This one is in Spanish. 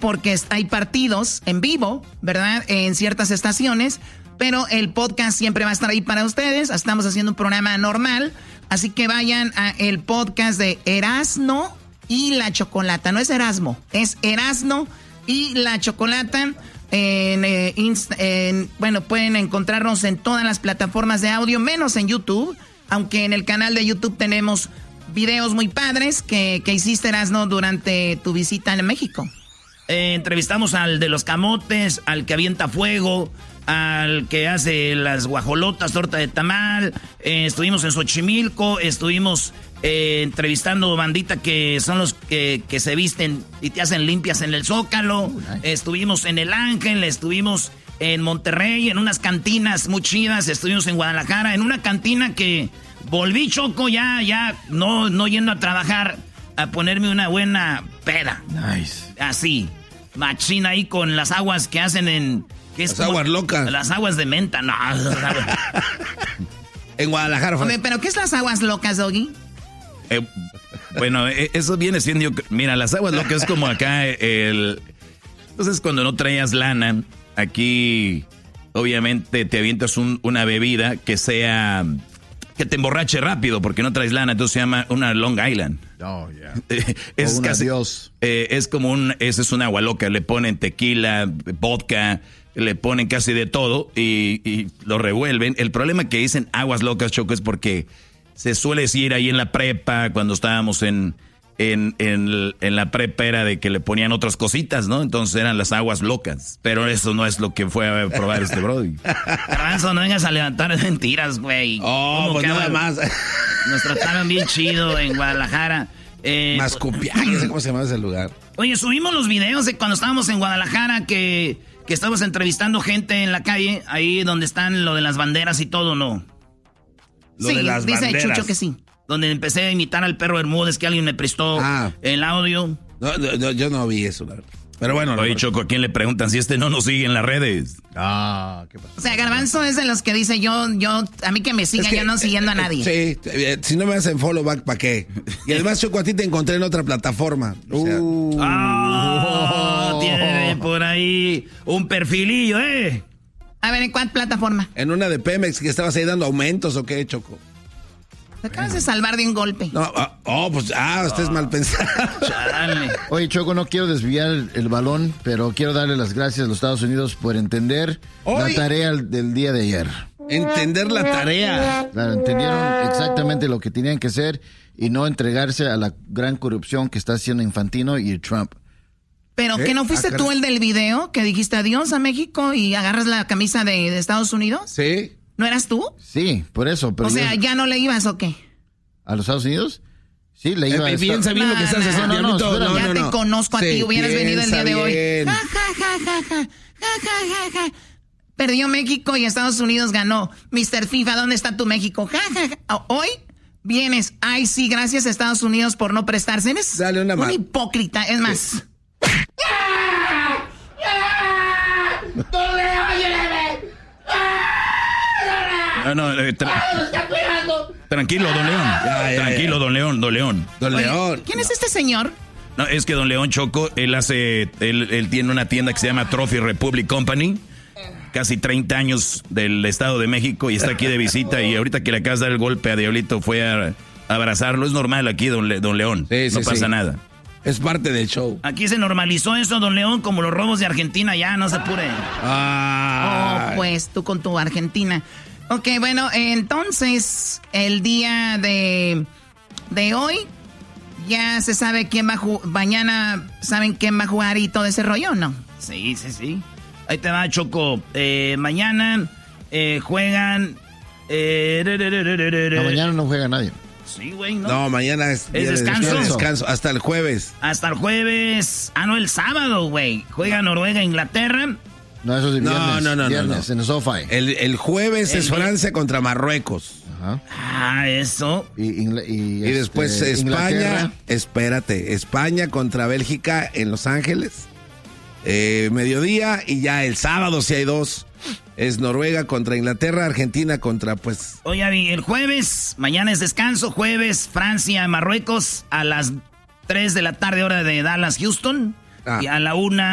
porque hay partidos en vivo, ¿verdad? En ciertas estaciones, pero el podcast siempre va a estar ahí para ustedes. Estamos haciendo un programa normal, así que vayan a el podcast de Erasno y la Chocolata. No es Erasmo, es Erasno y la Chocolata. Bueno, pueden encontrarnos en todas las plataformas de audio, menos en YouTube, aunque en el canal de YouTube tenemos videos muy padres que hiciste, Erasno, durante tu visita en México. Entrevistamos al de los camotes, al que avienta fuego, al que hace las guajolotas, torta de tamal. Estuvimos en Xochimilco, estuvimos entrevistando bandita que son los que se visten y te hacen limpias en el Zócalo. Estuvimos en El Ángel, estuvimos en Monterrey, en unas cantinas muy chidas. Estuvimos en Guadalajara, en una cantina que volví, Choco, ya no yendo a trabajar, a ponerme una buena peda. Nice. Así, machina ahí con las aguas que hacen en... Las aguas locas. Las aguas de menta, no. En Guadalajara fue. Oye, ¿pero qué es las aguas locas, Doggy? Bueno, eso viene siendo... Mira, las aguas locas es como acá Entonces, cuando no traías lana, aquí obviamente te avientas una bebida que sea... que te emborrache rápido porque no traes lana, entonces se llama una Long Island. Oh, yeah. Es una casi... Dios. Es como ese es un agua loca, le ponen tequila, vodka, le ponen casi de todo y lo revuelven. El problema que dicen aguas locas, Choco, es porque se suele decir ahí en la prepa, cuando estábamos en la prepa, era de que le ponían otras cositas, ¿no? Entonces eran las aguas locas. Pero eso no es lo que fue a probar este brody. Garbanzo, no vengas a levantar mentiras, güey. Oh, pues nada más. Nos trataron bien chido en Guadalajara. Mascupián, no sé cómo se llama ese lugar. Oye, subimos los videos de cuando estábamos en Guadalajara, que estábamos entrevistando gente en la calle, ahí donde están lo de las banderas y todo, ¿no? Sí, dice Chucho que sí. Donde empecé a imitar al perro Bermúdez, que alguien me prestó el audio. No, yo no vi eso, la verdad. Pero bueno. Oye, Choco, ¿a quién le preguntan si no nos sigue en las redes? ¿Qué pasa? O sea, Garbanzo es de los que dice a mí que me sigan, yo no siguiendo a nadie. Sí, si no me hacen follow back, ¿para qué? Y además, Choco, a ti te encontré en otra plataforma. O sea, tiene por ahí un perfilillo, A ver, ¿en cuál plataforma? En una de Pemex, que estabas ahí dando aumentos, ¿o qué, Choco? Te acabas de salvar de un golpe. No, usted es mal pensado. Chale. Oye, Choco, no quiero desviar el balón, pero quiero darle las gracias a los Estados Unidos por entender la tarea del día de ayer. Entender la tarea. Claro, entendieron exactamente lo que tenían que hacer y no entregarse a la gran corrupción que está haciendo Infantino y Trump. ¿Pero que no fuiste tú el del video que dijiste adiós a México y agarras la camisa de Estados Unidos? Sí. ¿No eras tú? Sí, por eso. Pero o sea, ¿ya no le ibas o qué? ¿A los Estados Unidos? Sí, le iba a bien sabiendo que estás haciendo. No, ya te conozco a ti, hubieras venido el día de hoy. Bien. Perdió México y Estados Unidos ganó. Mr. FIFA, ¿dónde está tu México? Hoy vienes. Ay, sí, gracias a Estados Unidos por no prestarse. ¿Eres Dale una mano. Un hipócrita, es más. Tranquilo, don León. Tranquilo, don León. Don León. ¿Quién es este señor? No, es que don León, Choco, él tiene una tienda que se llama Trophy Republic Company. Casi 30 años del Estado de México y está aquí de visita. Y ahorita que le acabas de dar el golpe a Diablito fue a abrazarlo. Es normal aquí, don León. Sí, no pasa nada. Es parte del show. Aquí se normalizó eso, don León, como los robos de Argentina. Ya, no se apure. Pues tú con tu Argentina. Ok, bueno, entonces, el día de hoy, ya se sabe quién va a jugar. Mañana, ¿saben quién va a jugar y todo ese rollo, no? Sí. Ahí te va, Choco. Mañana juegan... mañana no juega nadie. Sí, güey, ¿no? No, mañana es descanso. Hasta el jueves. Hasta el jueves. El sábado, güey. Juega Noruega, Inglaterra. No, eso es viernes. No. Viernes, en el SoFi. El jueves es Francia contra Marruecos. Ajá. Eso. Y después España. Inglaterra. Espérate. España contra Bélgica en Los Ángeles. Mediodía. Y ya el sábado, si hay dos, es Noruega contra Inglaterra, Argentina contra, pues... Oye, el jueves, mañana es descanso, jueves, Francia, Marruecos, a las 3 de la tarde, hora de Dallas, Houston, y a la 1